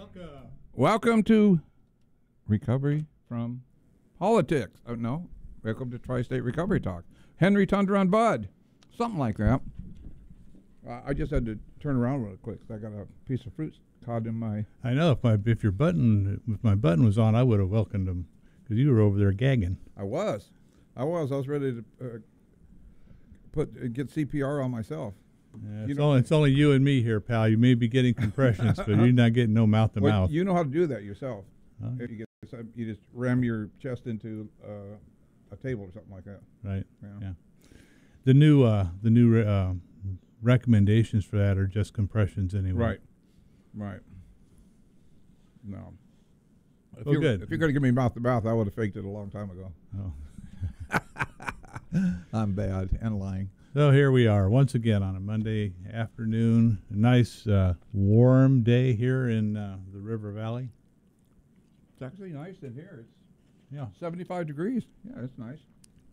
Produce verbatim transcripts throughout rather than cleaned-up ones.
Welcome. Welcome to Recovery from Politics. Oh, no. Welcome to Tri-State Recovery Talk. Henry Tundra on Bud. Something like that. Uh, I just had to turn around real quick 'cause I got a piece of fruit caught in my... I know if my if your button if my button was on, I would have welcomed him because you were over there gagging. I was. I was. I was ready to uh, put uh, get C P R on myself. Yeah, You it's, know- only, it's only you and me here, pal. You may be getting compressions, but you're not getting no mouth to Well, mouth. you know how to do that yourself. Huh? If you get some- you just ram your chest into uh, a table or something like that. Right. Yeah. Yeah. The new uh, the new uh, recommendations for that are just compressions anyway. Right. Right. No. If Oh, you're, good. If you're going to give me mouth to mouth, I would have faked it a long time ago. Oh. I'm bad and lying. So here we are once again on a Monday afternoon. A nice uh, warm day here in uh, the River Valley. It's actually nice in here. It's Yeah. seventy-five degrees. Yeah, it's nice.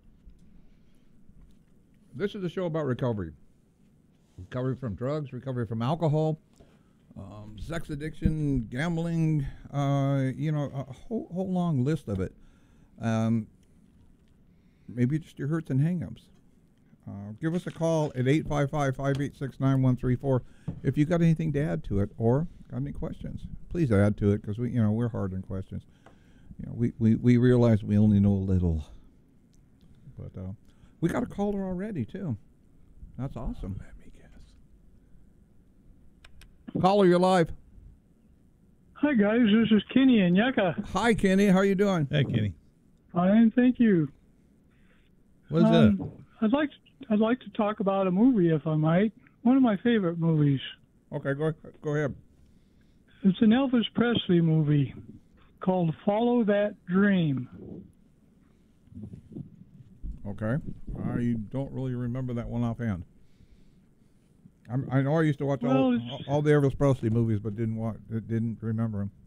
This is a show about recovery. Recovery from drugs, recovery from alcohol, um, sex addiction, gambling, uh, you know, a whole, whole long list of it. Um, maybe just your hurts and hang-ups. Uh, give us a call at eight five five, five eight six, nine one three four if you got anything to add to it or got any questions. Please add to it because we, you know, we're hard on questions. You know, we, we, we realize we only know a little. But uh, we got a caller already, too. That's awesome. Let me guess. Caller, you're live. Hi guys, this is Kenny in Yucca. Hi, Kenny. How you doing? Hey, Kenny. Fine, thank you. What's Um, that? I'd like to, I'd like to talk about a movie, if I might. One of my favorite movies. Okay, go go ahead. It's an Elvis Presley movie called Follow That Dream. Okay. I don't really remember that one offhand. I'm, I know I used to watch Well, all, it's- all the Elvis Presley movies, but didn't watch, didn't remember them.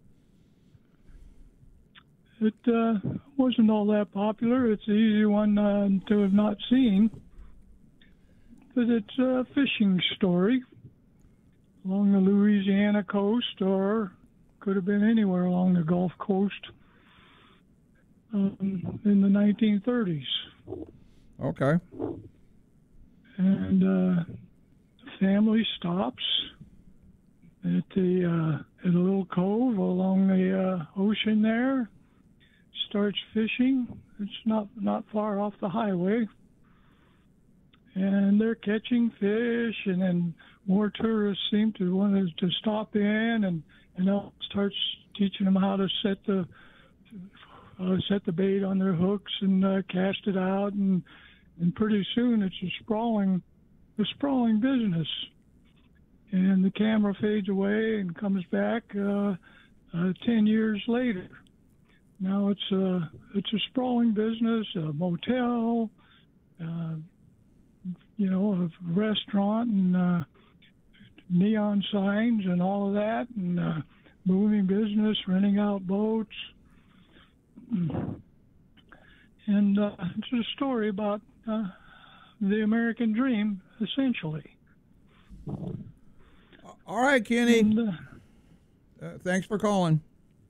It uh, wasn't all that popular. It's an easy one uh, to have not seen. But it's a fishing story along the Louisiana coast, or could have been anywhere along the Gulf Coast um, in the nineteen thirties. Okay. And uh, the family stops at the uh, at a little cove along the uh, ocean there. Starts fishing. It's not not far off the highway, and they're catching fish. And then more tourists seem to want to stop in, and and Elvis starts teaching them how to set the uh, set the bait on their hooks and uh, cast it out, and and pretty soon it's a sprawling a sprawling business. And the camera fades away and comes back uh, uh, ten years later. Now it's a it's a sprawling business, a motel, uh, you know, a restaurant and uh, neon signs and all of that, and uh, moving business, renting out boats, and uh, it's a story about uh, the American dream, essentially. All right, Kenny. And, uh, Uh, thanks for calling.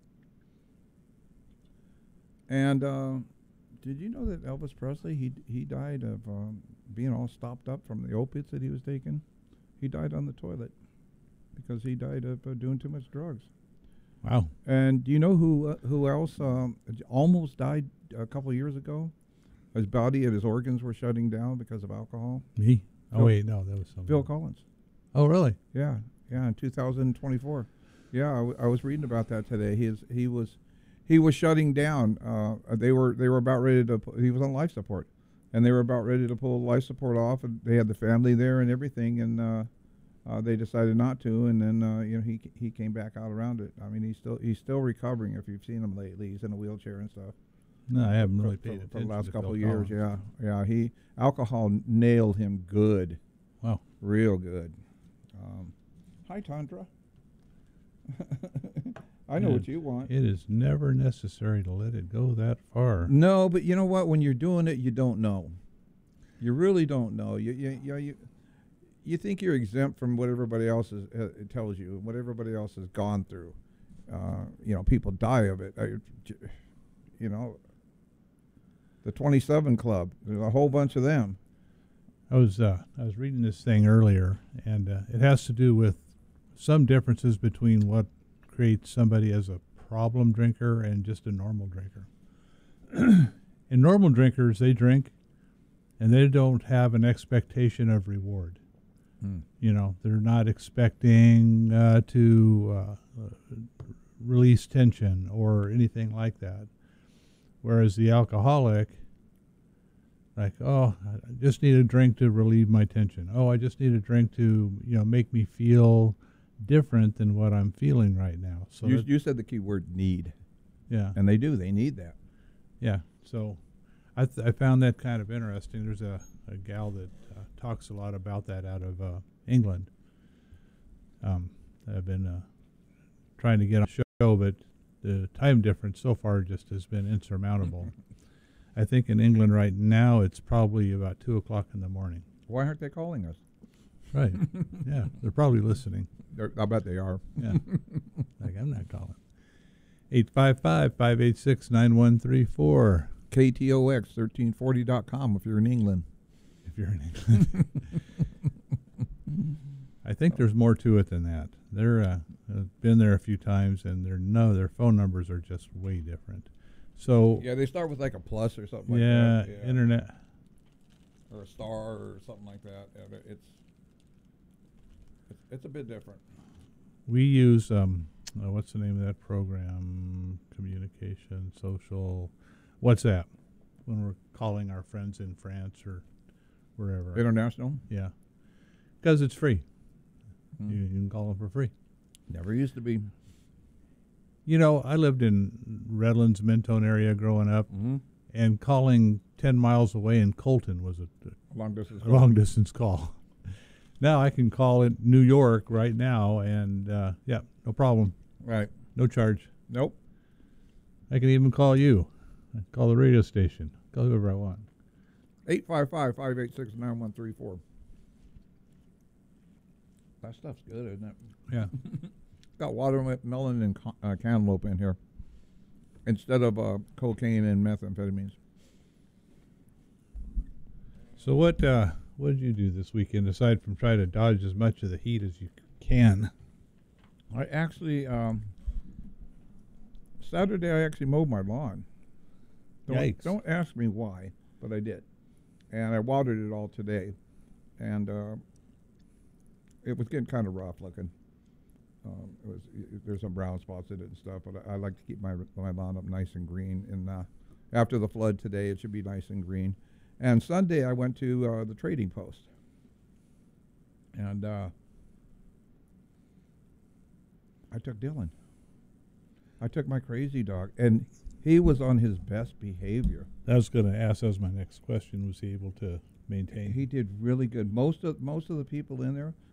And uh, did you know that Elvis Presley, he he died of um, being all stopped up from the opiates that he was taking? He died on the toilet because he died of uh, doing too much drugs. Wow. And do you know who uh, who else um, almost died a couple of years ago? His body and his organs were shutting down because of alcohol. Me? Oh, Phil- wait, no, that was something. Phil Collins. Oh, really? Yeah, yeah, in two thousand twenty-four. Yeah, I, w- I was reading about that today. He is, he was he was shutting down. Uh, they were they were about ready to. pu- He was on life support, and they were about ready to pull life support off. And they had the family there and everything, and uh, uh, they decided not to. And then uh, you know he he came back out around it. I mean, he's still he's still recovering. If you've seen him lately, he's in a wheelchair and stuff. No, I haven't really for, paid for, attention for the last to couple Phil of years. Collins. Yeah, yeah. He alcohol nailed him good, Wow. real good. Um, hi, Tundra. I know Yeah, what you want. It is never necessary to let it go that far. No, but you know what? When you're doing it, you don't know. You really don't know. You you you you, you think you're exempt from what everybody else is, uh, tells you, what everybody else has gone through. uh, you know, people die of it. I, j- you know, the twenty-seven Club, there's a whole bunch of them. I was uh, I was reading this thing earlier, and uh, it has to do with some differences between what creates somebody as a problem drinker and just a normal drinker. And normal drinkers, they drink, and they don't have an expectation of reward. Hmm. You know, they're not expecting uh, to uh, uh, release tension or anything like that. Whereas the alcoholic, like, oh, I just need a drink to relieve my tension. Oh, I just need a drink to, you know, make me feel different than what I'm feeling right now. So You, that- you said the key word need, yeah, and they do. They need that. yeah. So I th- I found that kind of interesting. There's a, a gal that uh, talks a lot about that out of uh, England. Um, I've been uh, trying to get on the show, but the time difference so far just has been insurmountable. I think in England right now it's probably about two o'clock in the morning. Why aren't they calling us? Right. Yeah, they're probably listening. They're, I bet they are. Yeah. Like, I'm not calling. eight five five, five eight six, nine one three four K T O X thirteen forty dot com if you're in England. if you're in England. I think there's more to it than that. They're uh, I've been there a few times, and their no, their phone numbers are just way different. So Yeah, they start with like a plus or something yeah, like that. Yeah, internet. or a star or something like that. Yeah, but it's, it's it's a bit different. We use um, uh, what's the name of that program? Communication, social, WhatsApp. When we're calling our friends in France or wherever. International. Yeah, because it's free. Hmm. You, you can call them for free. Never used to be. You know, I lived in Redlands, Mentone area growing up, Mm-hmm. and calling ten miles away in Colton was a, Long distance. a long distance call. Now I can call in New York right now, and uh, yeah, no problem, Right. no charge. Nope. I can even call you. I can call the radio station. Call whoever I want. eight five five, five eight six, nine one three four. That stuff's good, isn't it? Yeah. Got watermelon and co- uh, cantaloupe in here instead of uh, cocaine and methamphetamines. So what uh, what did you do this weekend aside from try to dodge as much of the heat as you can? I actually, um, Saturday I actually mowed my lawn. Don't, Yikes. don't ask me why, but I did. And I watered it all today. And uh, it was getting kind of rough looking. Um, it was y- there's some brown spots in it and stuff, but I, I like to keep my my lawn up nice and green. And uh, after the flood today, it should be nice and green. And Sunday, I went to uh, the Trading Post, and uh, I took Dylan. I took my crazy dog, and he was on his best behavior. I was going to ask. That was my next question. Was he able to maintain? He did really good. Most of most of the people in there